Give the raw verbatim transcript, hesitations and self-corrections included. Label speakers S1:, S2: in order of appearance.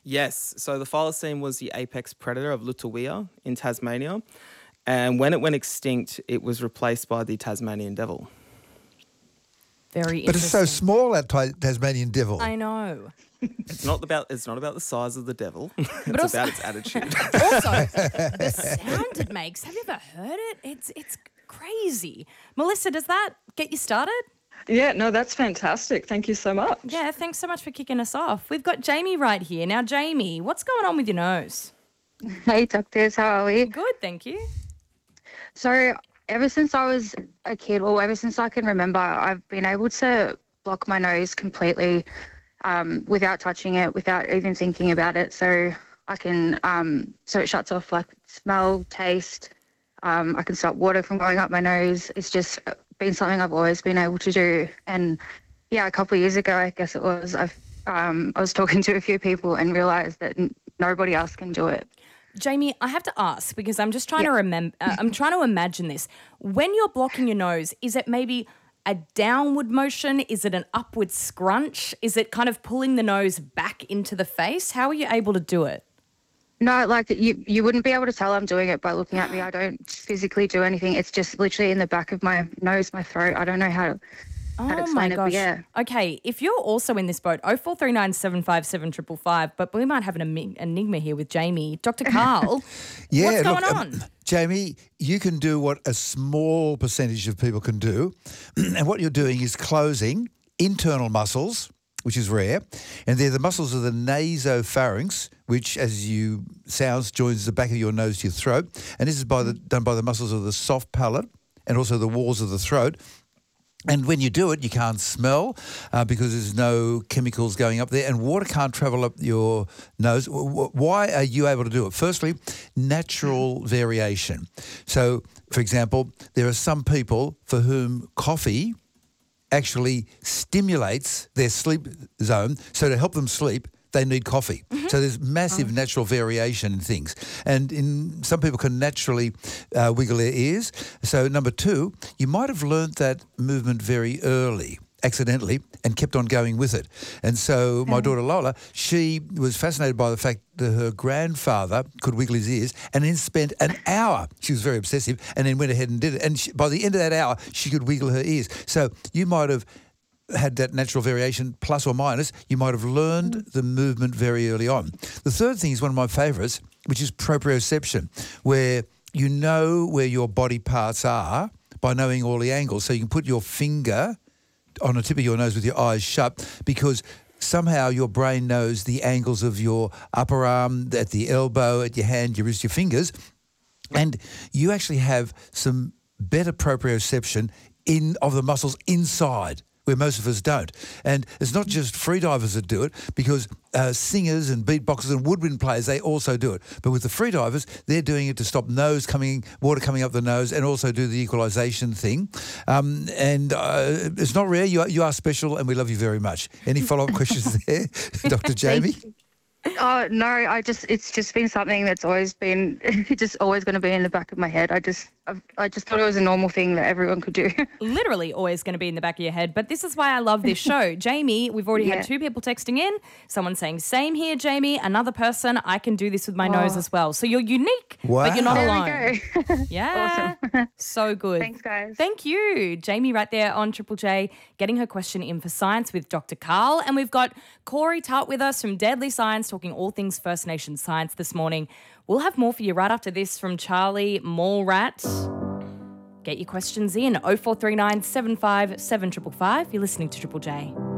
S1: Yes. So the thylacine was the apex predator of Lutawea in Tasmania. And when it went extinct, it was replaced by the Tasmanian devil.
S2: Very
S3: But it's
S2: interesting.
S3: so small, that ta- Tasmanian devil.
S2: I know.
S1: It's not about it's not about the size of the devil. it's
S2: also-
S1: about its attitude.
S2: Also, the sound it makes. Have you ever heard it? It's it's crazy. Melissa, does that get you started?
S4: Yeah, no, that's fantastic. Thank you so much.
S2: Yeah, thanks so much for kicking us off. We've got Jamie right here. Now, Jamie, what's going on with your nose?
S5: Hey, doctors, how are we?
S2: Good, thank you.
S5: So, ever since I was a kid, or ever since I can remember, I've been able to block my nose completely um, without touching it, without even thinking about it. So, I can, um, so it shuts off like smell, taste. Um, I can stop water from going up my nose. It's just been something I've always been able to do. And yeah, a couple of years ago, I guess it was, I've, um, I was talking to a few people and realised that n- nobody else can do it.
S2: Jamie, I have to ask because I'm just trying
S5: Yeah.
S2: to remember. Uh, I'm trying to imagine this. When you're blocking your nose, is it maybe a downward motion? Is it an upward scrunch? Is it kind of pulling the nose back into the face? How are you able to do it?
S5: No, like you, you wouldn't be able to tell I'm doing it by looking at me. I don't physically do anything. It's just literally in the back of my nose, my throat. I don't know how to, how to
S2: Oh
S5: explain
S2: my
S5: it, but
S2: gosh.
S5: yeah.
S2: Okay, if you're also in this boat, oh four three nine, seven five seven, five five five, but we might have an emi- enigma here with Jamie. Doctor Carl,
S3: Yeah,
S2: what's going
S3: look,
S2: on?
S3: um, Jamie, you can do what a small percentage of people can do. And what you're doing is closing internal muscles, which is rare, and they're the muscles of the nasopharynx, which, as you sounds, joins the back of your nose to your throat. And this is by the, done by the muscles of the soft palate and also the walls of the throat. And when you do it, you can't smell uh, because there's no chemicals going up there, and water can't travel up your nose. W- w- Why are you able to do it? Firstly, natural variation. So, for example, there are some people for whom coffee actually stimulates their sleep zone. So to help them sleep, they need coffee. So there's massive natural variation in things. And in some people can naturally uh, wiggle their ears. So number two, you might have learnt that movement very early, accidentally, and kept on going with it. And so my daughter Lola, she was fascinated by the fact that her grandfather could wiggle his ears and then spent an hour, she was very obsessive, and then went ahead and did it. And she, by the end of that hour, she could wiggle her ears. So you might have had that natural variation, plus or minus. You might have learned the movement very early on. The third thing is one of my favourites, which is proprioception, where you know where your body parts are by knowing all the angles. So you can put your finger on the tip of your nose with your eyes shut, because somehow your brain knows the angles of your upper arm, at the elbow, at your hand, your wrist, your fingers, and you actually have some better proprioception in of the muscles inside, where most of us don't. And it's not just freedivers that do it, because uh, singers and beatboxers and woodwind players, they also do it. But with the freedivers, they're doing it to stop nose coming, water coming up the nose, and also do the equalisation thing. Um, and uh, it's not rare. You are, you are special, and we love you very much. Any follow-up questions there, Doctor Jamie?
S5: Oh, no, I just, it's just been something that's always been, just always going to be in the back of my head. I just, I've, I just thought it was a normal thing that everyone could do.
S2: Literally always going to be in the back of your head, but this is why I love this show. Jamie, we've already
S5: Yeah.
S2: had two people texting in. Someone saying, same here, Jamie. Another person, I can do this with my nose as well. So you're unique, but you're not
S5: There
S2: alone.
S5: we go.
S2: Yeah. So good.
S5: Thanks, guys.
S2: Thank you. Jamie right there on Triple J getting her question in for science with Doctor Carl. And we've got Corey Tart with us from Deadly Science talking all things First Nation science this morning. We'll have more for you right after this from Charlie Mallrat. Get your questions in oh four three nine, seven five seven, five five five. You're listening to Triple J.